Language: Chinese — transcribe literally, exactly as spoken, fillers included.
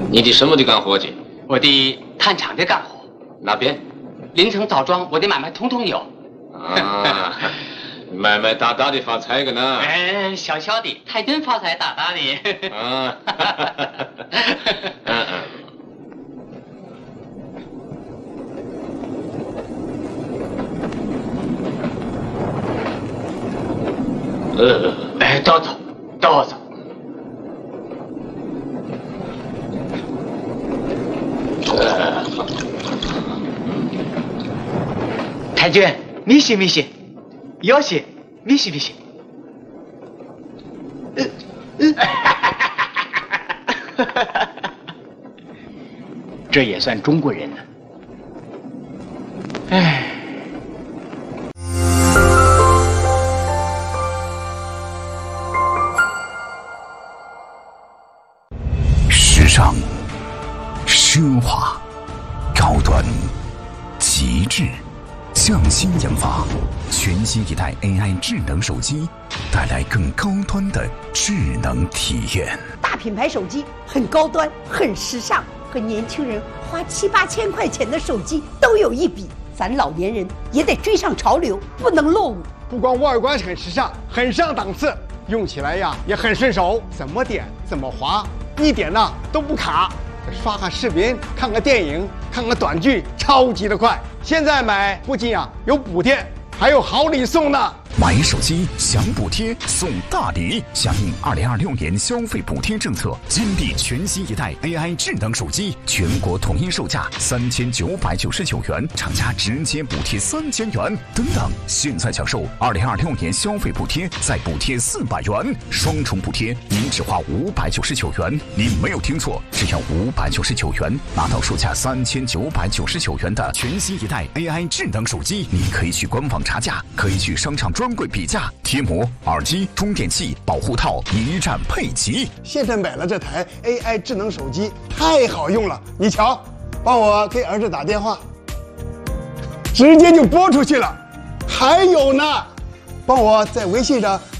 你的什么的干活去？ 我的炭厂的干活。 哪边？ 凌城枣庄，我的买卖通通有。 啊，买买大大的发财个呢？ 哎，小小的，太真发财大大的。 啊，嗯嗯。呃， 哎，都走，都走。呃，太君，米西米西，有些米西米西。呃呃，这也算中国人呢。哎。 时尚、奢华、高端、极致，匠心研发，全新一代 A I 智能手机，带来更高端的智能体验。 大品牌手机很高端，很时尚，和年轻人花七八千块钱的手机都有一比。咱老年人也得追上潮流，不能落伍。 不光外观很时尚，很上档次，用起来呀也很顺手，怎么点怎么滑，一点呢都不卡。刷个视频，看个电影，看个短剧，超级的快。现在买不仅啊有补贴，还有好礼送呢。 买手机享补贴送大礼，响应二零二六年消费补贴政策，金立全新一代 A I 智能手机，全国统一售价三千九百九十九元，厂家直接补贴三千元。等等，现在享受二零二六年消费补贴，再补贴四百元，双重补贴，您只花五百九十九元。您没有听错，只要五百九十九元，拿到售价三千九百九十九元的全新一代 A I 智能手机。你可以去官网查价，可以去商场专柜比价，贴膜、耳机、充电器、保护套一站配齐。 现在买了这台 A I 智能手机，太好用了。你瞧，帮我给儿子打电话，直接就拨出去了。还有呢，帮我在微信上